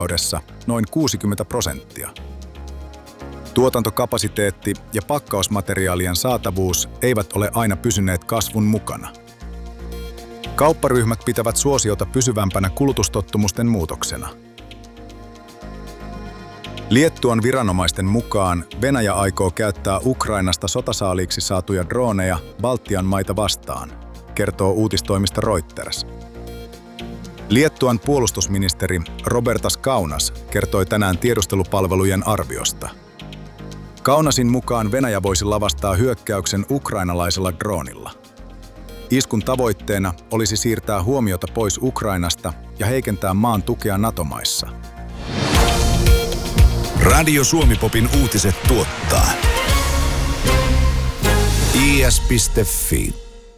noin 60%. Tuotantokapasiteetti ja pakkausmateriaalien saatavuus eivät ole aina pysyneet kasvun mukana. Kaupparyhmät pitävät suosiota pysyvämpänä kulutustottumusten muutoksena. Liettuan viranomaisten mukaan Venäjä aikoo käyttää Ukrainasta sotasaaliiksi saatuja drooneja Baltian maita vastaan, kertoo uutistoimista Reuters. Liettuan puolustusministeri Robertas Kaunas kertoi tänään tiedustelupalvelujen arviosta. Kaunasin mukaan Venäjä voisi lavastaa hyökkäyksen ukrainalaisella droonilla. Iskun tavoitteena olisi siirtää huomiota pois Ukrainasta ja heikentää maan tukea NATO-maissa. Radio Suomi-popin uutiset tuottaa is.fi.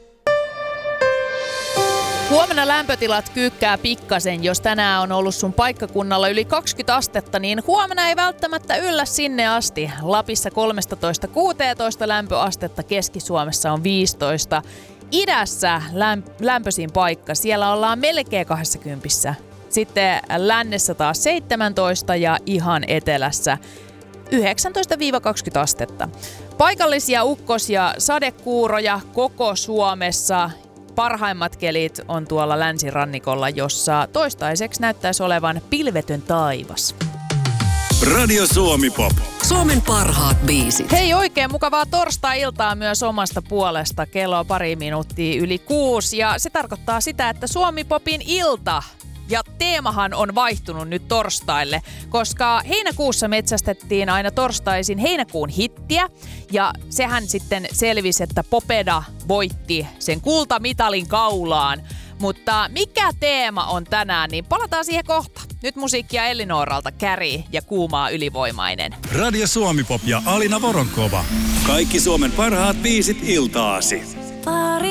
Huomenna lämpötilat kyykkää pikkasen. Jos tänään on ollut sun paikkakunnalla yli 20 astetta, niin huomenna ei välttämättä yllä sinne asti. Lapissa 13-16 lämpöastetta, Keski-Suomessa on 15. Idässä lämpöisin paikka, siellä ollaan melkein 20. Sitten lännessä taas 17 ja ihan etelässä 19-20 astetta. Paikallisia ukkos- ja sadekuuroja koko Suomessa. Parhaimmat kelit on tuolla länsirannikolla, jossa toistaiseksi näyttäisi olevan pilvetön taivas. Radio Suomi-pop. Suomen parhaat biisit. Hei, oikein mukavaa torstai-iltaa myös omasta puolesta. Kello on 6:02 ja se tarkoittaa sitä, että Suomi-popin ilta ja teemahan on vaihtunut nyt torstaille, koska heinäkuussa metsästettiin aina torstaisin heinäkuun hittiä ja sehän sitten selvisi, että Popeda voitti sen kultamitalin kaulaan. Mutta mikä teema on tänään, niin palataan siihen kohta. Nyt musiikkia Ellinoralta, Käri ja Kuumaa ylivoimainen. Radio Suomi-pop ja Alina Voronkova. Kaikki Suomen parhaat biisit iltaasi.